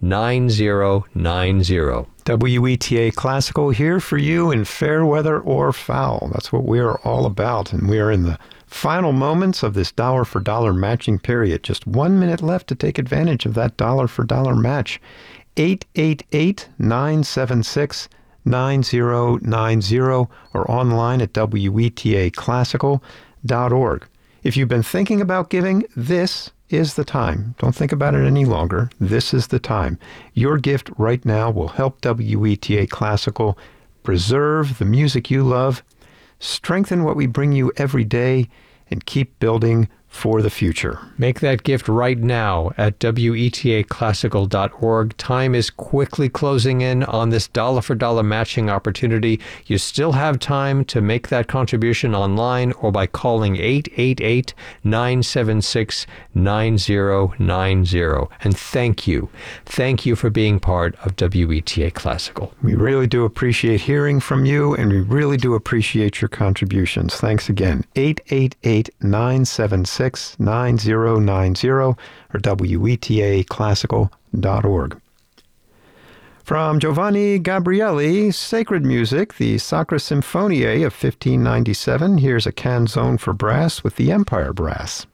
9090. WETA Classical here for you in fair weather or foul. That's what we are all about. And we are in the final moments of this dollar for dollar matching period. Just 1 minute left to take advantage of that dollar for dollar match. 888-976-9090 or online at WETAClassical.org. If you've been thinking about giving, this is the time. Don't think about it any longer. This is the time. Your gift right now will help WETA Classical preserve the music you love, strengthen what we bring you every day, and keep building for the future. Make that gift right now at WETAClassical.org. Time is quickly closing in on this dollar for dollar matching opportunity. You still have time to make that contribution online or by calling 888-976-9090. And thank you. Thank you for being part of WETA Classical. We really do appreciate hearing from you, and we really do appreciate your contributions. Thanks again. 888-976-9090 or WETAClassical.org. From Giovanni Gabrieli, Sacred Music, the Sacra Sinfonie of 1597, here's a canzone for brass with the Empire Brass.